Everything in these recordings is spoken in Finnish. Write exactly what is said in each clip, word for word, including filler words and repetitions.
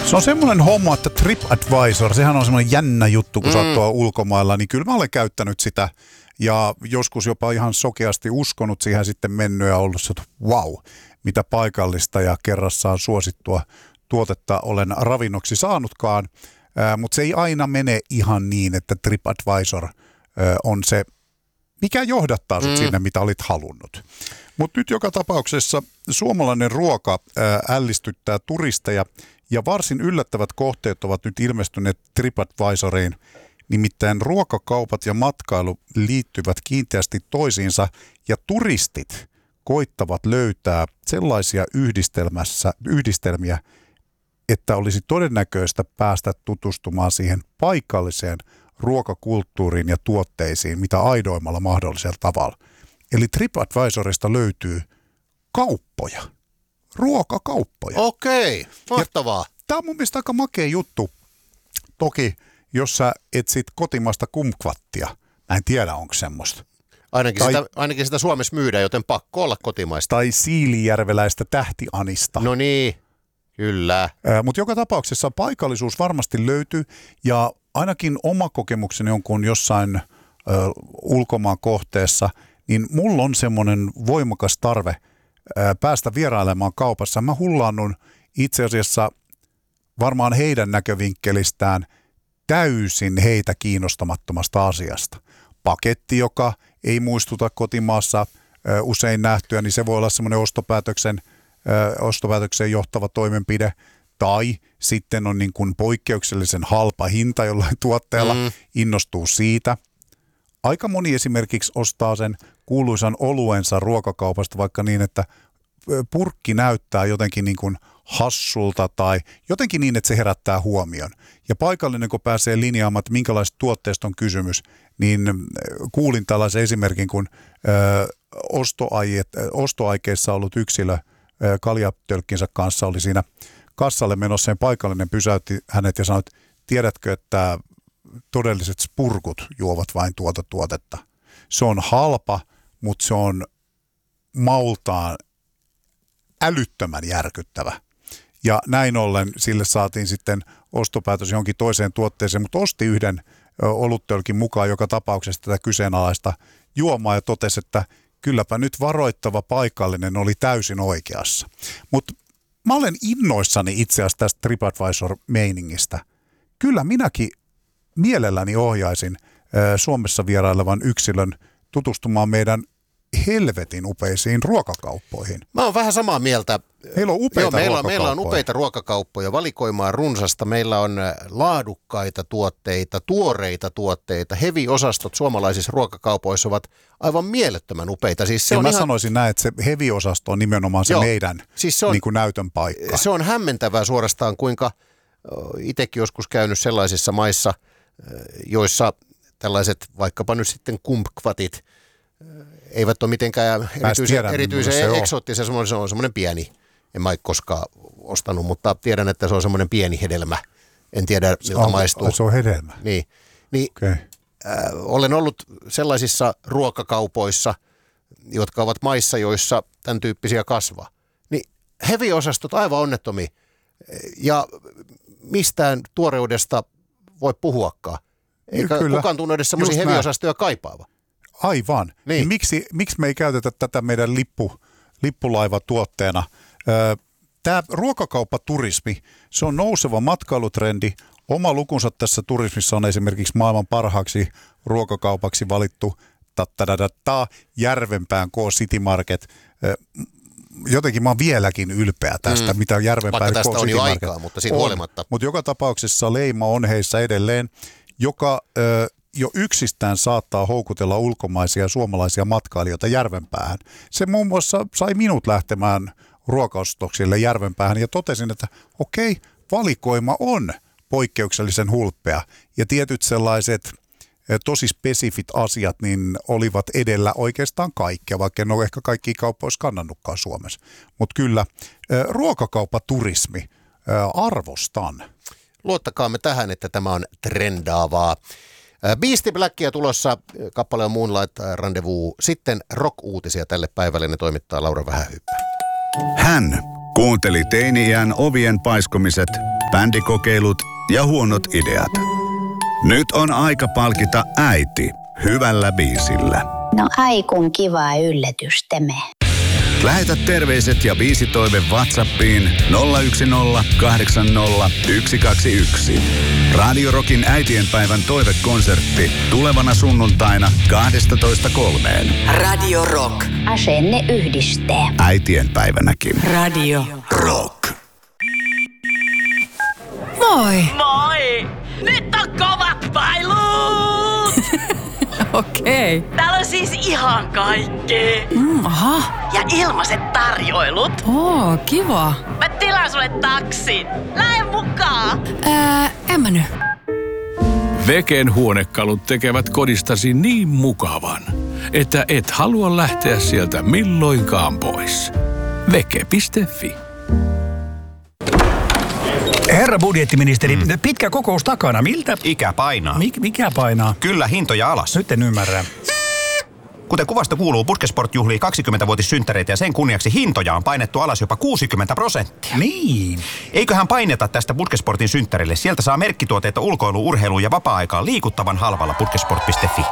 Se on semmoinen homma, että TripAdvisor, sehän on semmoinen jännä juttu, kun mm. sä oot tuolla ulkomailla, niin kyllä mä olen käyttänyt sitä ja joskus jopa ihan sokeasti uskonut siihen sitten mennyt ja ollut se, että vau, mitä paikallista ja kerrassaan suosittua tuotetta olen ravinnoksi saanutkaan, äh, mutta se ei aina mene ihan niin, että TripAdvisor äh, on se, mikä johdattaa sut mm. sinne, mitä olit halunnut. Mutta nyt joka tapauksessa suomalainen ruoka äh, ällistyttää turisteja ja varsin yllättävät kohteet ovat nyt ilmestyneet TripAdvisoriin. Nimittäin ruokakaupat ja matkailu liittyvät kiinteästi toisiinsa ja turistit koittavat löytää sellaisia yhdistelmässä, yhdistelmiä, että olisi todennäköistä päästä tutustumaan siihen paikalliseen ruokakulttuuriin ja tuotteisiin, mitä aidoimmalla mahdollisella tavalla. Eli TripAdvisorista löytyy kauppoja, ruokakauppoja. Okei, mahtavaa. Tämä on mun mielestä aika makea juttu. Toki, jos sä etsit kotimaista kumkvattia, mä en tiedä, onko semmoista. Ainakin, tai, sitä, ainakin sitä Suomessa myydään, joten pakko olla kotimaista. Tai siilijärveläistä tähtianista. No niin, kyllä. Mutta joka tapauksessa paikallisuus varmasti löytyy ja ainakin oma kokemukseni on, kun jossain ö, ulkomaan kohteessa, niin mulla on semmoinen voimakas tarve ö, päästä vierailemaan kaupassa. Mä hullaannun itse asiassa varmaan heidän näkövinkkelistään täysin heitä kiinnostamattomasta asiasta. Paketti, joka ei muistuta kotimaassa ö, usein nähtyä, niin se voi olla semmoinen ostopäätöksen, ö, ostopäätökseen johtava toimenpide. Tai sitten on niin kuin poikkeuksellisen halpa hinta jollain tuotteella, mm. innostuu siitä. Aika moni esimerkiksi ostaa sen kuuluisan oluensa ruokakaupasta vaikka niin, että purkki näyttää jotenkin niin kuin hassulta tai jotenkin niin, että se herättää huomion. Ja paikallinen, kun pääsee linjaamaan, että minkälaista tuotteesta on kysymys, niin kuulin tällaisen esimerkin, kun ö, ostoaikeet, ostoaikeissa ollut yksilö ö, kaljatölkkinsä kanssa oli siinä kassalle menossa ja paikallinen pysäytti hänet ja sanoi, että tiedätkö, että todelliset spurkut juovat vain tuota tuotetta. Se on halpa, mutta se on maultaan älyttömän järkyttävä. Ja näin ollen sille saatiin sitten ostopäätös johonkin toiseen tuotteeseen, mutta osti yhden oluttölkin mukaan joka tapauksessa tätä kyseenalaista juomaa ja totesi, että kylläpä nyt varoittava paikallinen oli täysin oikeassa. Mutta mä olen innoissani itse asiassa tästä TripAdvisor-meiningistä. Kyllä minäkin mielelläni ohjaisin Suomessa vierailevan yksilön tutustumaan meidän helvetin upeisiin ruokakauppoihin. Mä oon vähän samaa mieltä. Meillä on upeita Joo, meillä, ruokakauppoja. meillä on upeita ruokakauppoja, valikoimaa runsasta. Meillä on laadukkaita tuotteita, tuoreita tuotteita. Heavy-osastot suomalaisissa ruokakaupoissa ovat aivan mielettömän upeita. Siis se ja on mä ihan... sanoisin näin, että se heavy-osasto on nimenomaan se Joo, meidän siis se on, niin kuin näytön paikka. Se on hämmentävää suorastaan, kuinka itsekin joskus käynyt sellaisissa maissa, joissa tällaiset vaikkapa nyt sitten kumkvatit eivät ole mitenkään erityisen, erityisen eksoottisia, se on semmoinen pieni, en mä koskaan ostanut, mutta tiedän, että se on semmoinen pieni hedelmä. En tiedä, miltä on, maistuu. Se on hedelmä. Niin, niin okay. äh, olen ollut sellaisissa ruokakaupoissa, jotka ovat maissa, joissa tämän tyyppisiä kasvaa. Niin heavy-osastot aivan onnettomia ja mistään tuoreudesta voi puhuakaan. Eikä Kyllä. kukaan tunnu edes semmoisia heavy-osastoja kaipaava. Aivan. Niin. Niin miksi, miksi me ei käytetä tätä meidän lippu, lippulaivatuotteena? Tämä ruokakauppaturismi, se on nouseva matkailutrendi. Oma lukunsa tässä turismissa on esimerkiksi maailman parhaaksi ruokakaupaksi valittu ta Järvenpään K City Market. Jotenkin mä oon vieläkin ylpeä tästä, mm. mitä Järvenpään Vaikka tästä K on City jo Market aikaa, mutta siitä on. huolimatta. Mutta joka tapauksessa leima on heissä edelleen, joka ö, jo yksistään saattaa houkutella ulkomaisia ja suomalaisia matkailijoita Järvenpäähän. Se muun muassa sai minut lähtemään ruokaostoksille Järvenpäähän ja totesin, että okei, valikoima on poikkeuksellisen hulppea ja tietyt sellaiset tosi spesifit asiat niin olivat edellä oikeastaan kaikkea, vaikka en ole ehkä kaikkia kauppoja olisi kannannutkaan Suomessa. Mutta kyllä, ruokakauppaturismi, arvostan. Luottakaamme tähän, että tämä on trendaavaa. Beastie Blackia tulossa, kappale on Moonlight Rendezvous. Sitten rock-uutisia tälle päivälle, ne toimittaa Laura Vähähyyppä. Hän kuunteli teini-iän ovien paiskomiset bändikokeilut ja huonot ideat. Nyt on aika palkita äiti hyvällä biisillä. No ai kun kiva yllätys tämä. Lähetä terveiset ja biisitoive WhatsAppiin nolla yksi nolla kahdeksan nolla yksi kaksi yksi. Radio Rockin äitienpäivän toivekonsertti tulevana sunnuntaina kaksitoista kolmeen. Radio Rock. Asenne yhdistää. Äitienpäivänäkin. Radio Rock. Moi! Moi! Nyt on kovat pailut! Okei. Okay. Täällä on siis ihan kaikkea. Mm, aha. Ja ilmaiset tarjoilut. Oo, kiva. Mä tilaan sulle taksin. Lähde mukaan. Ää, en mä nyt. Veken huonekalut tekevät kodistasi niin mukavan, että et halua lähteä sieltä milloinkaan pois. Veke piste fi. Herra budjettiministeri, mm. pitkä kokous takana. Miltä? Ikä painaa. Mik, mikä painaa? Kyllä, hintoja alas. Nyt en ymmärrä. Kuten kuvasta kuuluu, Puskesport juhlii kaksikymmentävuotissynttäreitä ja sen kunniaksi hintoja on painettu alas jopa kuusikymmentä prosenttia. Niin. Eiköhän paineta tästä Puskesportin synttärille. Sieltä saa merkkituotteita ulkoiluun, urheiluun ja vapaa-aikaan liikuttavan halvalla puskesport piste fi.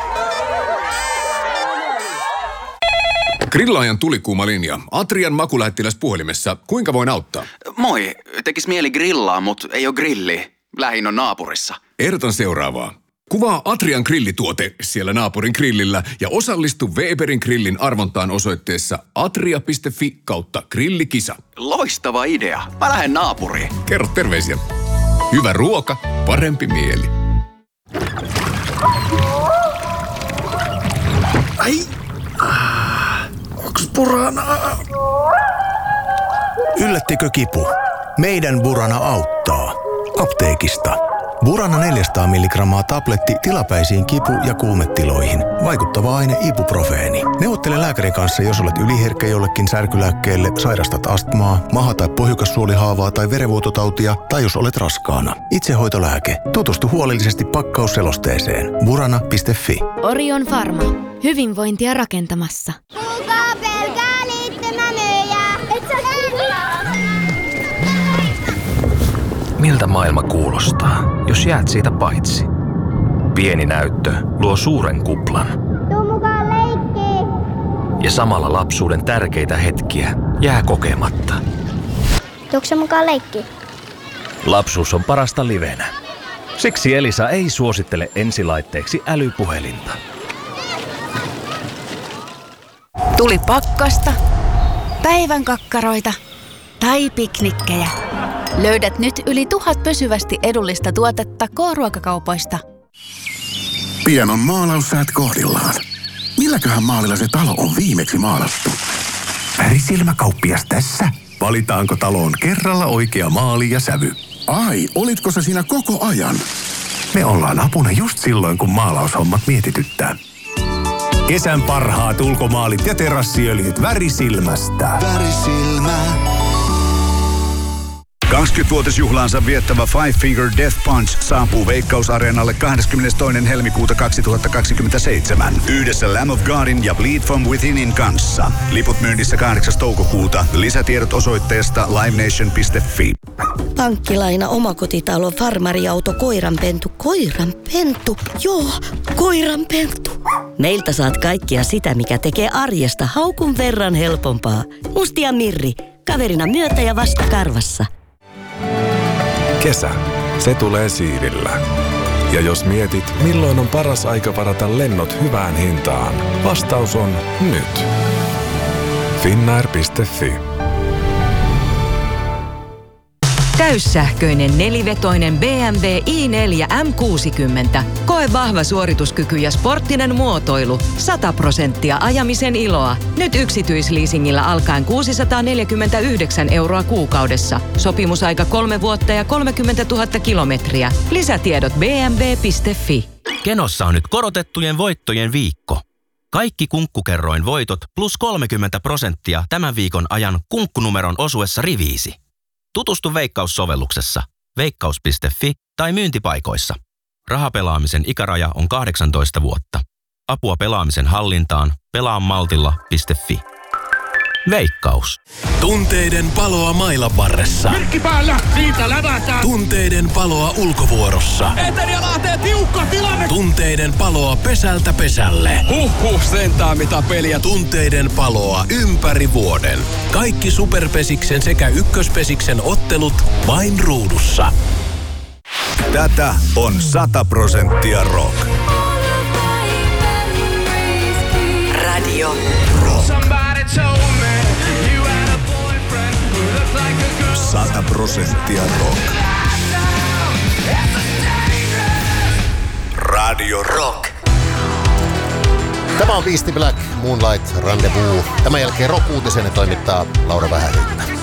Grillaajan tulikuuma linja. Atrian makulähettiläs puhelimessa. Kuinka voin auttaa? Moi. Tekis mieli grillaa, mut ei oo grilli. Lähin on naapurissa. Ehdotan seuraavaa. Kuvaa Atrian grillituote siellä naapurin grillillä ja osallistu Weberin grillin arvontaan osoitteessa atria piste fi kautta grillikisa. Loistava idea. Mä lähden naapuriin. Kerro terveisiä. Hyvä ruoka, parempi mieli. Ai. Onks Buranaa? Yllättikö kipu? Meidän Burana auttaa. Apteekista. Burana neljäsataa milligrammaa tabletti tilapäisiin kipu- ja kuumetiloihin. Vaikuttava aine ibuprofeeni. Neuvottele lääkärin kanssa, jos olet yliherkkä jollekin särkylääkkeelle, sairastat astmaa, maha- tai pohjukassuolihaavaa tai verenvuototautia, tai jos olet raskaana. Itsehoitolääke. Tutustu huolellisesti pakkausselosteeseen. burana piste fi. Orion Pharma. Hyvinvointia rakentamassa. Kuka pelkää liittymänöjä? Et sä Miltä maailma kuulostaa, jos jäät siitä paitsi? Pieni näyttö luo suuren kuplan. Tuu mukaan leikkiin. Ja samalla lapsuuden tärkeitä hetkiä jää kokematta. Tuukse mukaan leikkiin? Lapsuus on parasta livenä. Siksi Elisa ei suosittele ensilaitteeksi älypuhelinta. Tuli pakkasta, päivän kakkaroita tai piknikkejä. Löydät nyt yli tuhat pysyvästi edullista tuotetta K-ruokakaupoista. Pian on maalaussäät kohdillaan. Milläköhän maalilla se talo on viimeksi maalattu? Värisilmäkauppias tässä. Valitaanko taloon kerralla oikea maali ja sävy? Ai, olitko sä siinä koko ajan? Me ollaan apuna just silloin, kun maalaushommat mietityttää. Kesän parhaat ulkomaalit ja terassiöljyt Värisilmästä. Värisilmä. kaksikymmenvuotisjuhlaansa viettävä Five Finger Death Punch saapuu Veikkaus-areenalle kahdeskymmenestoinen helmikuuta kaksituhattakaksikymmentäseitsemän. Yhdessä Lamb of Godin ja Bleed From Withinin kanssa. Liput myynnissä kahdeksas toukokuuta. Lisätiedot osoitteesta livenation piste fi. Pankkilaina, omakotitalo, farmariauto, koiranpentu. Koiranpentu? Joo, koiranpentu. Meiltä saat kaikkia sitä, mikä tekee arjesta haukun verran helpompaa. Musti ja Mirri, kaverina myötä ja vastakarvassa. Kesä, se tulee siivillä. Ja jos mietit, milloin on paras aika varata lennot hyvään hintaan, vastaus on nyt. finnair piste fi. Täyssähköinen nelivetoinen B M W i neljä M kuusikymmentä. Koe vahva suorituskyky ja sporttinen muotoilu. sata prosenttia ajamisen iloa. Nyt yksityisleasingillä alkaen kuusisataaneljäkymmentäyhdeksän euroa kuukaudessa. Sopimusaika kolme vuotta ja kolmekymmentätuhatta kilometriä. Lisätiedot b m w piste fi. Kenossa on nyt korotettujen voittojen viikko. Kaikki Kunkkukerroin voitot plus kolmekymmentä prosenttia tämän viikon ajan kunkkunumeron osuessa riviisi. Tutustu Veikkaus-sovelluksessa, veikkaus piste fi tai myyntipaikoissa. Rahapelaamisen ikäraja on kahdeksantoista vuotta. Apua pelaamisen hallintaan pelaamaltilla piste fi. Veikkaus. Tunteiden paloa mailan varressa. Merkki päällä, siitä lävätään. Tunteiden paloa ulkovuorossa. Eteri lähtee tiukka tilanne. Tunteiden paloa pesältä pesälle. Huhhuh, sentään mitä peliä. Tunteiden paloa ympäri vuoden. Kaikki Superpesiksen sekä Ykköspesiksen ottelut vain ruudussa. Tätä on sata prosenttia rock. Radio Sata prosenttia rock. Radio Rock. Tämä on Beastie Black, Moonlight Rendezvous. Tämän jälkeen rock-uutisen toimittaa Laura Vähähiittä.